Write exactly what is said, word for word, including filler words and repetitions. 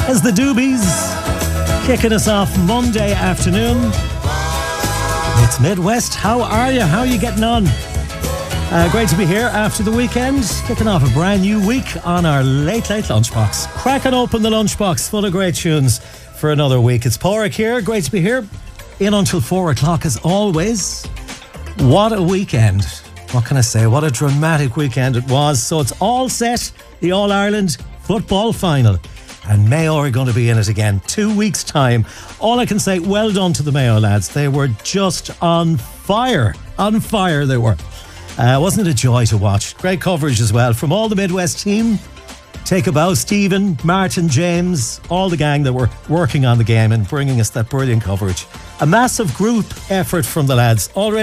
As the Doobies kicking us off Monday afternoon. It's Midwest. How are you? How are you getting on? Uh, great to be here after the weekend, kicking off a brand new week on our Late Late Lunchbox. Cracking open the lunchbox full of great tunes for another week. It's Porrick here. Great to be here. In until four o'clock as always. What a weekend. What can I say? What a dramatic weekend it was. So it's all set. The All-Ireland football final. And Mayo are going to be in it again. Two weeks' time. All I can say, well done to the Mayo lads. They were just on fire. On fire they were. Uh, wasn't it a joy to watch? Great coverage as well from all the Midwest team. Take a bow, Stephen, Martin, James, all the gang that were working on the game and bringing us that brilliant coverage. A massive group effort from the lads. Already